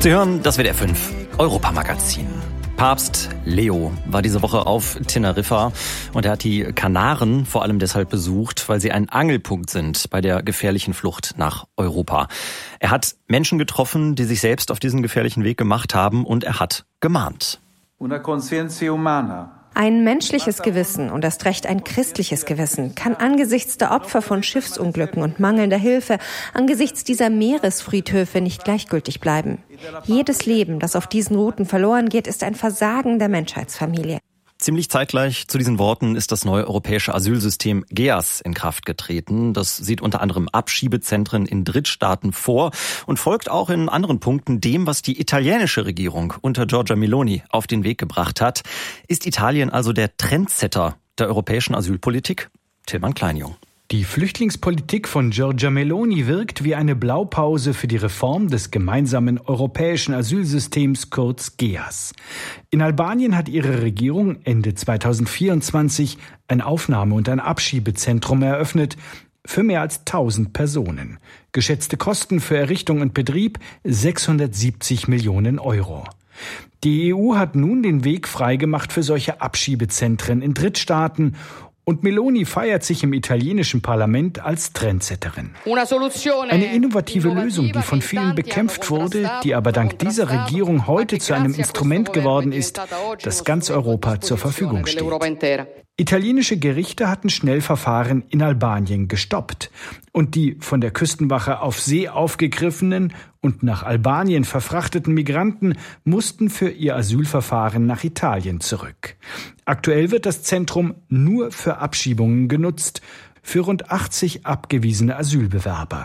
Sie hören das WDR 5 Europamagazin. Papst Leo war diese Woche auf Teneriffa und er hat die Kanaren vor allem deshalb besucht, weil sie ein Angelpunkt sind bei der gefährlichen Flucht nach Europa. Er hat Menschen getroffen, die sich selbst auf diesen gefährlichen Weg gemacht haben, und er hat gemahnt. Una conciencia umana. Ein menschliches Gewissen und erst recht ein christliches Gewissen kann angesichts der Opfer von Schiffsunglücken und mangelnder Hilfe, angesichts dieser Meeresfriedhöfe nicht gleichgültig bleiben. Jedes Leben, das auf diesen Routen verloren geht, ist ein Versagen der Menschheitsfamilie. Ziemlich zeitgleich zu diesen Worten ist das neue europäische Asylsystem GEAS in Kraft getreten. Das sieht unter anderem Abschiebezentren in Drittstaaten vor und folgt auch in anderen Punkten dem, was die italienische Regierung unter Giorgia Meloni auf den Weg gebracht hat. Ist Italien also der Trendsetter der europäischen Asylpolitik? Tilman Kleinjung. Die Flüchtlingspolitik von Giorgia Meloni wirkt wie eine Blaupause für die Reform des gemeinsamen europäischen Asylsystems, kurz GEAS. In Albanien hat ihre Regierung Ende 2024 ein Aufnahme- und ein Abschiebezentrum eröffnet für mehr als 1000 Personen. Geschätzte Kosten für Errichtung und Betrieb 670 Millionen Euro. Die EU hat nun den Weg freigemacht für solche Abschiebezentren in Drittstaaten. Und Meloni feiert sich im italienischen Parlament als Trendsetterin. Eine innovative Lösung, die von vielen bekämpft wurde, die aber dank dieser Regierung heute zu einem Instrument geworden ist, das ganz Europa zur Verfügung steht. Italienische Gerichte hatten Schnellverfahren in Albanien gestoppt. Und die von der Küstenwache auf See aufgegriffenen und nach Albanien verfrachteten Migranten mussten für ihr Asylverfahren nach Italien zurück. Aktuell wird das Zentrum nur für Abschiebungen genutzt, für rund 80 abgewiesene Asylbewerber.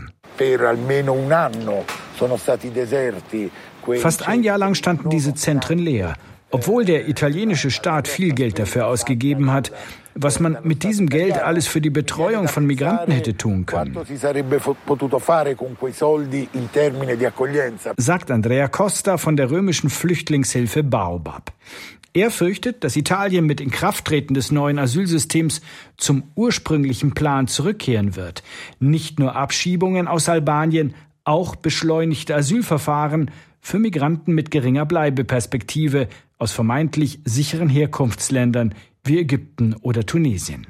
Fast ein Jahr lang standen diese Zentren leer, obwohl der italienische Staat viel Geld dafür ausgegeben hat, was man mit diesem Geld alles für die Betreuung von Migranten hätte tun können. Sagt Andrea Costa von der römischen Flüchtlingshilfe Baobab. Er fürchtet, dass Italien mit Inkrafttreten des neuen Asylsystems zum ursprünglichen Plan zurückkehren wird. Nicht nur Abschiebungen aus Albanien, auch beschleunigte Asylverfahren für Migranten mit geringer Bleibeperspektive aus vermeintlich sicheren Herkunftsländern wie Ägypten oder Tunesien.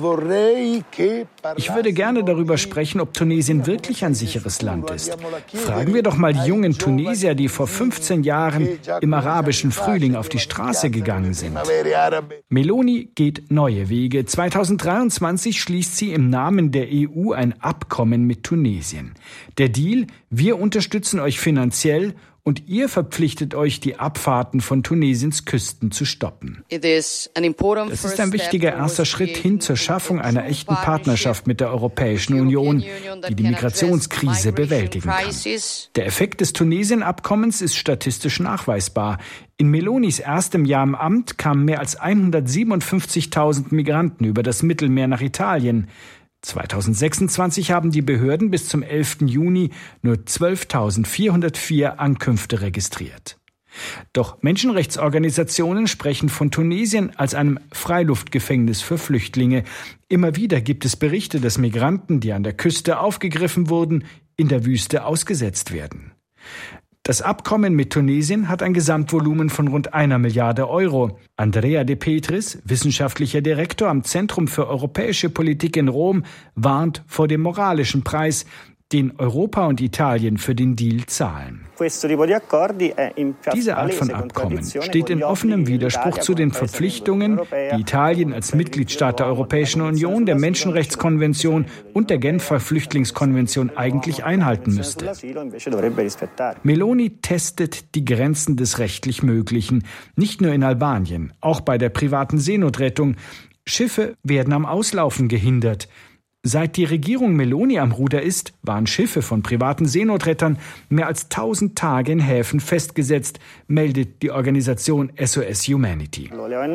Ich würde gerne darüber sprechen, ob Tunesien wirklich ein sicheres Land ist. Fragen wir doch mal die jungen Tunesier, die vor 15 Jahren im arabischen Frühling auf die Straße gegangen sind. Meloni geht neue Wege. 2023 schließt sie im Namen der EU ein Abkommen mit Tunesien. Der Deal: wir unterstützen euch finanziell und ihr verpflichtet euch, die Abfahrten von Tunesiens Küsten zu stoppen. Das ist ein wichtiger erster Schritt hin zur Schaffung einer echten Partnerschaft mit der Europäischen Union, die die Migrationskrise bewältigen kann. Der Effekt des Tunesien-Abkommens ist statistisch nachweisbar. In Melonis erstem Jahr im Amt kamen mehr als 157.000 Migranten über das Mittelmeer nach Italien. 2026 haben die Behörden bis zum 11. Juni nur 12.404 Ankünfte registriert. Doch Menschenrechtsorganisationen sprechen von Tunesien als einem Freiluftgefängnis für Flüchtlinge. Immer wieder gibt es Berichte, dass Migranten, die an der Küste aufgegriffen wurden, in der Wüste ausgesetzt werden. Das Abkommen mit Tunesien hat ein Gesamtvolumen von rund 1 Milliarde Euro. Andrea De Petris, wissenschaftlicher Direktor am Zentrum für europäische Politik in Rom, warnt vor dem moralischen Preis, den Europa und Italien für den Deal zahlen. Diese Art von Abkommen steht in offenem Widerspruch zu den Verpflichtungen, die Italien als Mitgliedstaat der Europäischen Union, der Menschenrechtskonvention und der Genfer Flüchtlingskonvention eigentlich einhalten müsste. Meloni testet die Grenzen des rechtlich Möglichen, nicht nur in Albanien, auch bei der privaten Seenotrettung. Schiffe werden am Auslaufen gehindert. Seit die Regierung Meloni am Ruder ist, waren Schiffe von privaten Seenotrettern mehr als 1000 Tage in Häfen festgesetzt, meldet die Organisation SOS Humanity.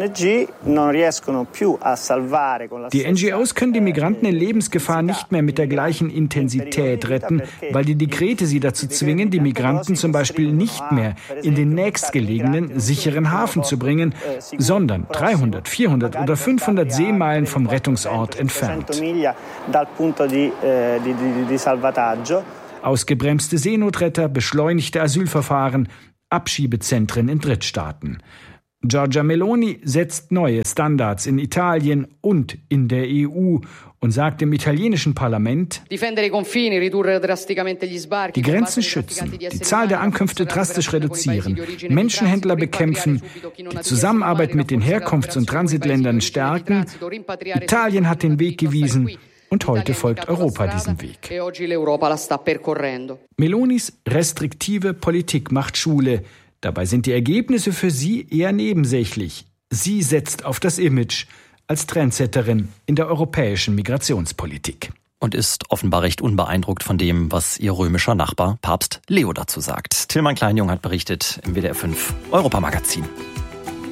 Die NGOs können die Migranten in Lebensgefahr nicht mehr mit der gleichen Intensität retten, weil die Dekrete sie dazu zwingen, die Migranten zum Beispiel nicht mehr in den nächstgelegenen, sicheren Hafen zu bringen, sondern 300, 400 oder 500 Seemeilen vom Rettungsort entfernt. Ausgebremste Seenotretter, beschleunigte Asylverfahren, Abschiebezentren in Drittstaaten. Giorgia Meloni setzt neue Standards in Italien und in der EU und sagt im italienischen Parlament, die Grenzen schützen, die Zahl der Ankünfte drastisch reduzieren, Menschenhändler bekämpfen, die Zusammenarbeit mit den Herkunfts- und Transitländern stärken. Italien hat den Weg gewiesen und heute folgt Europa diesem Weg. Melonis restriktive Politik macht Schule. Dabei sind die Ergebnisse für sie eher nebensächlich. Sie setzt auf das Image als Trendsetterin in der europäischen Migrationspolitik. Und ist offenbar recht unbeeindruckt von dem, was ihr römischer Nachbar Papst Leo dazu sagt. Tillmann Kleinjung hat berichtet im WDR 5 Europamagazin.